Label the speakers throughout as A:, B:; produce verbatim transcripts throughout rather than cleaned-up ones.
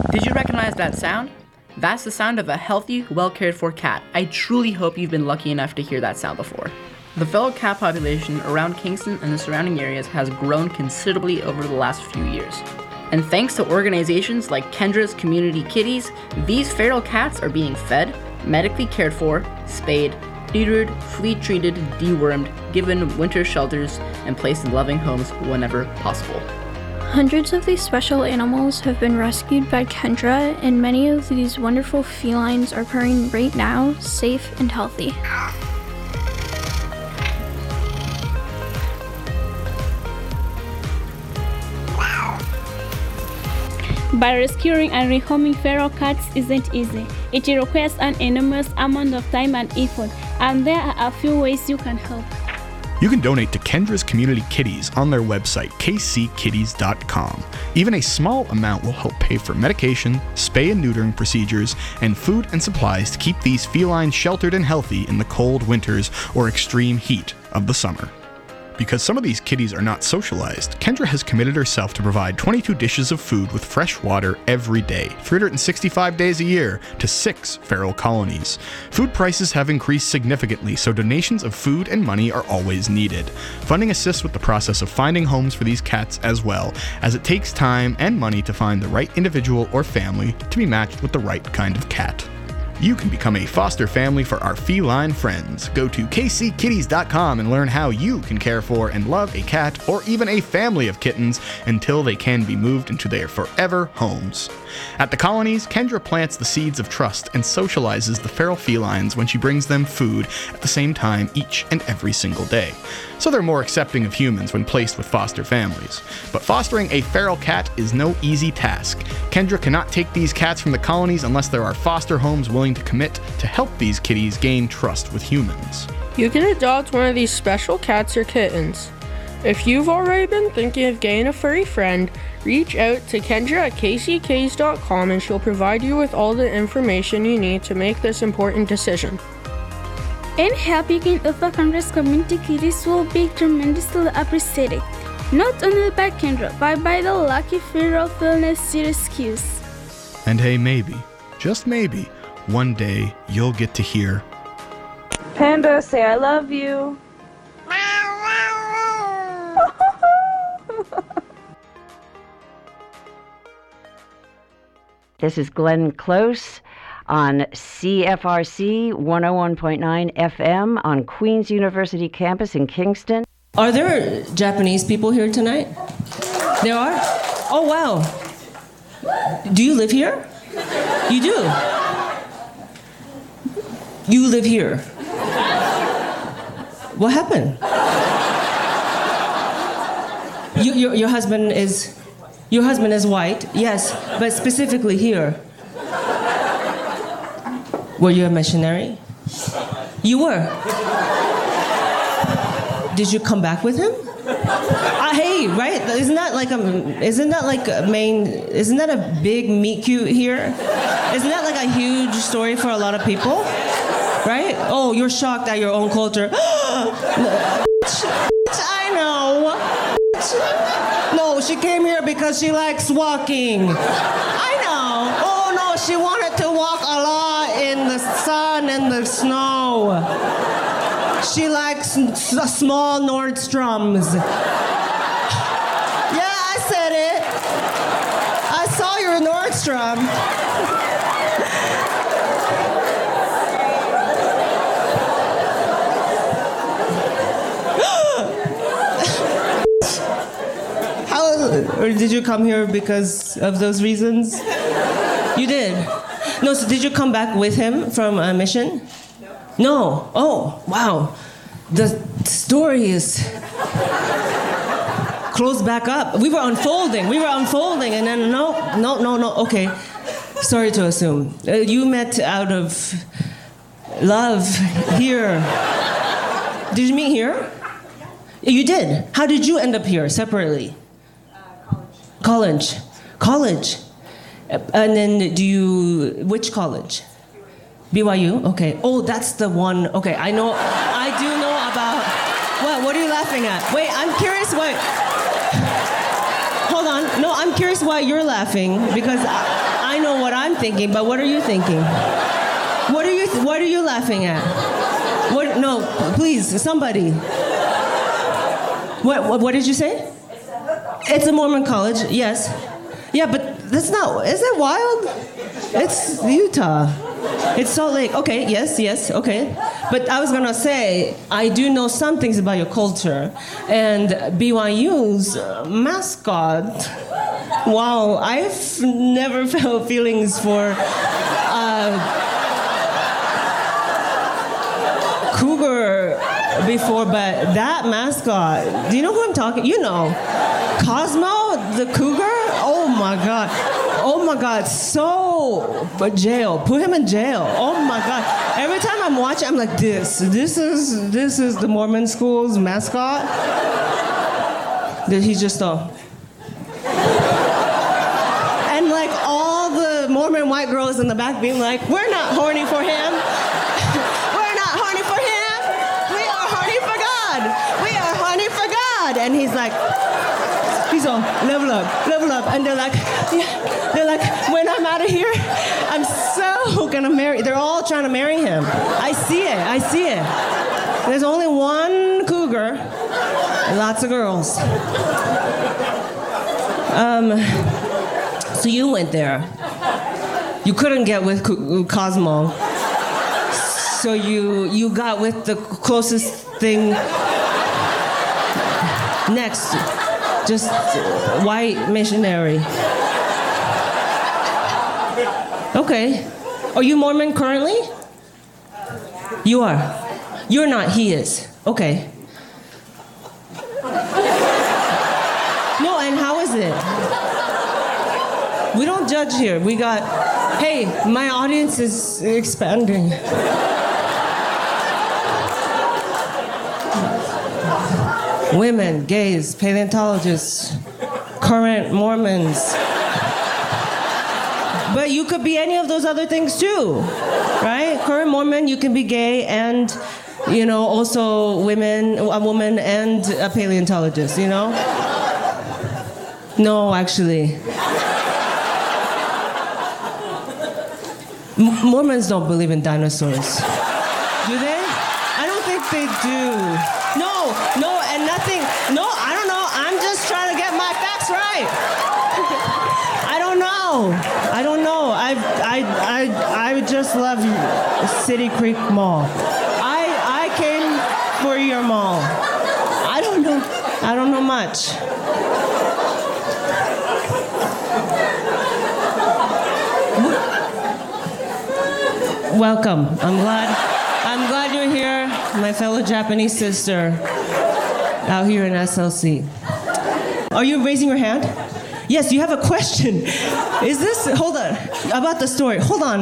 A: Did you recognize that sound? That's the sound of a healthy, well-cared-for cat. I truly hope you've been lucky enough to hear that sound before. The feral cat population around Kingston and the surrounding areas has grown considerably over the last few years. And thanks to organizations like Kendra's Community Kitties, these feral cats are being fed, medically cared for, spayed, neutered, flea-treated, dewormed, given winter shelters, and placed in loving homes whenever possible.
B: Hundreds of these special animals have been rescued by Kendra, and many of these wonderful felines are purring right now, safe and healthy.
C: But rescuing and rehoming feral cats isn't easy. It requires an enormous amount of time and effort, and there are a few ways you can help.
D: You can donate to Kendra's Community Kitties on their website, k c kitties dot com. Even a small amount will help pay for medication, spay and neutering procedures, and food and supplies to keep these felines sheltered and healthy in the cold winters or extreme heat of the summer. Because some of these kitties are not socialized, Kendra has committed herself to provide twenty-two dishes of food with fresh water every day, three hundred sixty-five days a year, to six feral colonies. Food prices have increased significantly, so donations of food and money are always needed. Funding assists with the process of finding homes for these cats as well, as it takes time and money to find the right individual or family to be matched with the right kind of cat. You can become a foster family for our feline friends. Go to k c kitties dot com and learn how you can care for and love a cat or even a family of kittens until they can be moved into their forever homes. At the colonies, Kendra plants the seeds of trust and socializes the feral felines when she brings them food at the same time each and every single day. So they're more accepting of humans when placed with foster families. But fostering a feral cat is no easy task. Kendra cannot take these cats from the colonies unless there are foster homes willing to commit to help these kitties gain trust with humans.
E: You can adopt one of these special cats or kittens. If you've already been thinking of getting a furry friend, reach out to Kendra at k c kitties dot com and she'll provide you with all the information you need to make this important decision.
C: And helping of the Congress Community Kitties will be tremendously appreciated, not only by Kendra, but by the lucky feral felinist she rescues.
D: And hey, maybe, just maybe, one day you'll get to hear
F: Panda, say I love you.
G: This is Glenn Close on C F R C one oh one point nine F M on Queen's University campus in Kingston.
H: Are there Japanese people here tonight? There are? Oh, wow. Do you live here? You do? You live here? What happened? You, your, your husband is... Your husband is white, yes, but specifically here. Were you a missionary? You were. Did you come back with him? Uh, hey, right? Isn't that like a? Isn't that like a main? Isn't that a big meet cute here? Isn't that like a huge story for a lot of people? Right? Oh, you're shocked at your own culture. I know. No, she came here because she likes walking. I know. Oh no, she wanted to walk a lot in the sun and the snow. She likes s- small Nordstroms. Yeah, I said it. I saw your Nordstrom. Or did you come here because of those reasons? You did? No, so did you come back with him from a mission? No. Oh, wow. The story is closed back up. We were unfolding. We were unfolding, and then no, no, no, no. Okay. Sorry to assume. Uh, you met out of love here. Did you meet here? You did? How did you end up here separately? College. College. And then do you, which college? B Y U? Okay. Oh, that's the one. Okay, I know, I do know about, what, what are you laughing at? Wait, I'm curious why, hold on. No, I'm curious why you're laughing, because I, I know what I'm thinking, but what are you thinking? What are you What are you laughing at? What? No, please, somebody. What? What, what did you say? It's a Mormon college. Yes. Yeah, but that's not. Is it wild? It's Utah. It's Salt Lake. Okay. Yes. Yes. Okay. But I was gonna say I do know some things about your culture, and B Y U's mascot. Wow, I've never felt feelings for. Uh, cougar before, but that mascot, do you know who I'm talking? You know, Cosmo the cougar. Oh my god, oh my god, so but jail, put him in jail. Oh my god, every time I'm watching, I'm like, this, this is this is the Mormon school's mascot. That he's just a, and like all the Mormon white girls in the back being like, we're not horny for him. And he's like, he's all, level up, level up. And they're like, yeah. They're like, when I'm out of here, I'm so gonna marry. They're all trying to marry him. I see it, I see it. There's only one cougar, and lots of girls. Um, so you went there. You couldn't get with Cosmo. So you you got with the closest thing. Next, just white missionary. Okay. Are you Mormon currently? You are. You're not, he is. Okay. No, and how is it? We don't judge here. We got, hey, my audience is expanding. Women, gays, paleontologists, current Mormons. But you could be any of those other things too, right? Current Mormon, you can be gay and, you know, also women, a woman and a paleontologist, you know? No, actually. M- Mormons don't believe in dinosaurs. Do they? I don't think they do. No, no, and nothing. No, I don't know. I'm just trying to get my facts right. I don't know. I don't know. I I I I just love City Creek Mall. I I came for your mall. I don't know. I don't know much. Welcome. I'm glad. I'm glad you're here, my fellow Japanese sister, out here in S L C. Are you raising your hand? Yes, you have a question. Is this, hold on, about the story. Hold on.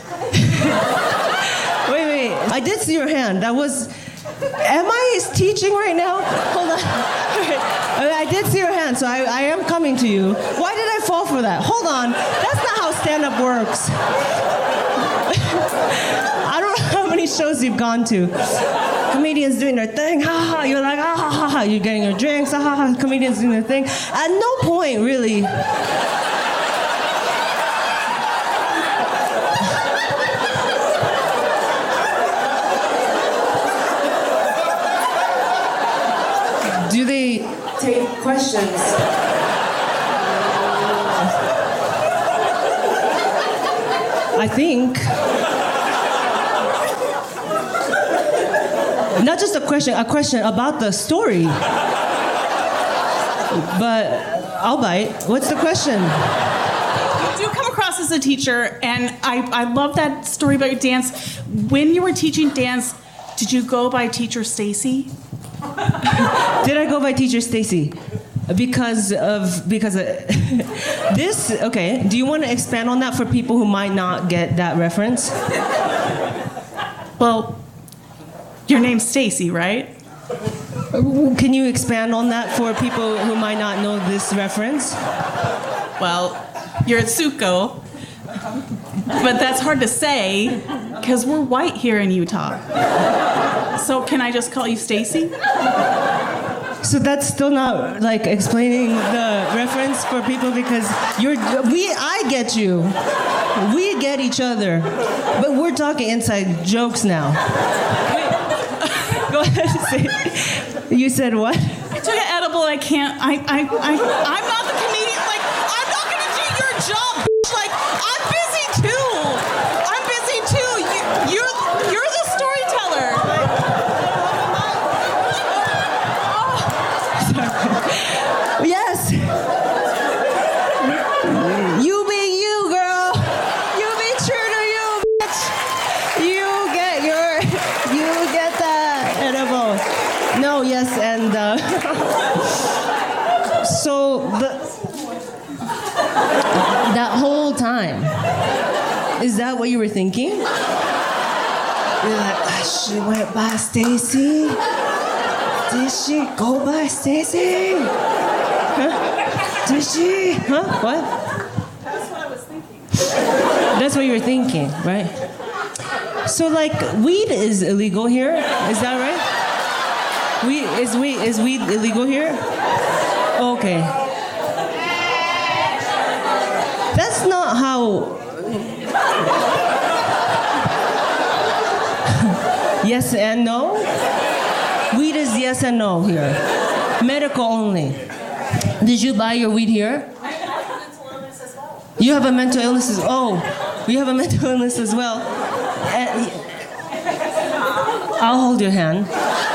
H: Wait, wait, I did see your hand. That was, am I teaching right now? Hold on. I did see your hand, so I, I am coming to you. Why did I fall for that? Hold on, that's not how stand-up works. I don't know how many shows you've gone to. Comedians doing their thing, ha ha, you're like, ah ha ha ha, you're getting your drinks, ha ha ha, comedians doing their thing. At no point, really. Do they take questions? I think. Not just a question, a question about the story. But I'll bite. What's the question?
I: You do come across as a teacher, and I, I love that story about your dance. When you were teaching dance, did you go by Teacher Stacy?
H: Did I go by Teacher Stacy? Because of, because of this, okay, do you want to expand on that for people who might not get that reference?
I: Well, your name's Stacy, right?
H: Can you expand on that for people who might not know this reference?
I: Well, you're Tsuko, but that's hard to say because we're white here in Utah. So can I just call you Stacy?
H: So that's still not like explaining the reference for people because you're we I get you. We get each other, but we're talking inside jokes now. Wait, go ahead and say. You said what?
I: I took an edible. I can't. I. I. I. I'm not the comedian. Like, I'm not gonna do your job. Bitch. Like, I'm busy too. I'm busy too. You, you're. You're the storyteller.
H: Oh. Sorry. Yes. You be you, girl. You be true to you, bitch. You get your. You get that edible. No. Yes. And. Uh, So the that whole time, is that what you were thinking? You're like, ah, she went by Stacy. Did she go by Stacy? Huh? Did she? Huh? What?
I: That's what I was thinking.
H: That's what you were thinking, right? So like, weed is illegal here. Is that right? Weed is weed is weed illegal here? Okay. That's not how. Yes and no? Weed is yes and no here. Medical only. Did you buy your weed here? You have a mental illness as oh, you have a mental illness as well. And I'll hold your hand.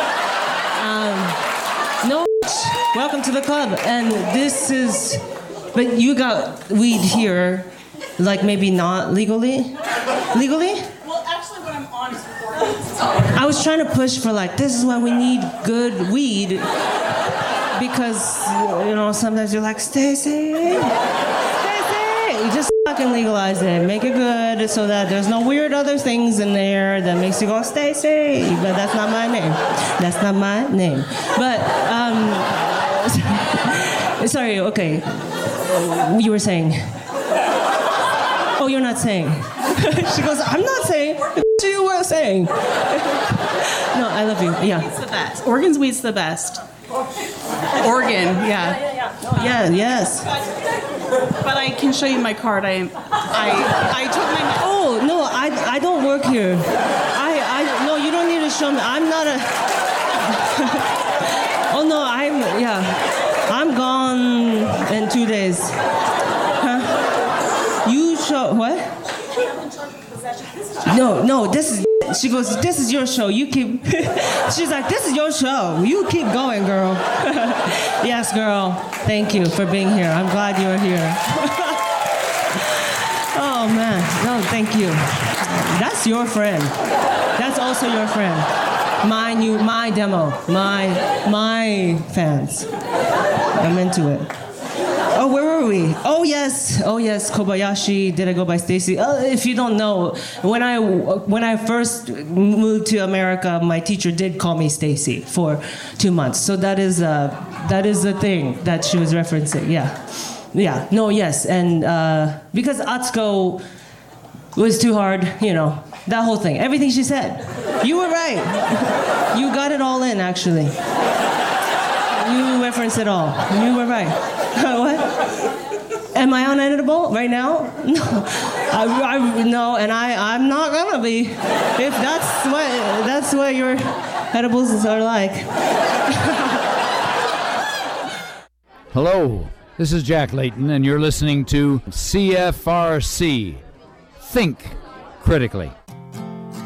H: Um, no. Welcome to the club. And this is, but you got weed here, like maybe not legally? Legally?
I: Well, actually, when I'm honest with you,
H: I was trying to push for like, this is why we need good weed. Because, you know, sometimes you're like, Stacy, Stacy, you just fucking legalize it. Make it good so that there's no weird other things in there that makes you go, Stacy. But that's not my name. That's not my name. But, um... Sorry, okay. You were saying. Oh, you're not saying. She goes, I'm not saying. You were saying. No, I love you. Yeah.
I: It's the best. Oregon's weed's the best. Oregon, yeah.
H: Yeah, yes.
I: But I can show you my card. I I I took my
H: Oh, no, I I don't work here. I I no, you don't need to show me. I'm not a Oh no, I'm yeah. I'm gone in two days. Huh? You show what? No, no, this is she goes, this is your show. You keep she's like, this is your show. You keep going, girl. Yes, girl. Thank you for being here. I'm glad you're here. Oh man. No, thank you. That's your friend. That's also your friend. My new my demo. My my fans. I'm into it. Oh, where were we? Oh yes, oh yes, Kobayashi. Did I go by Stacy? Uh, if you don't know, when I when I first moved to America, my teacher did call me Stacy for two months. So that is uh, that is the thing that she was referencing. Yeah, yeah. No, yes, and uh, because Atsuko was too hard, you know, that whole thing, everything she said. You were right. You got it all in, actually. You referenced it all. You were right. What? Am I uneditable right now? No. I, I, no, and I, I'm not gonna be. If that's what that's what your edibles are like.
J: Hello, this is Jack Layton, and you're listening to C F R C. Think critically.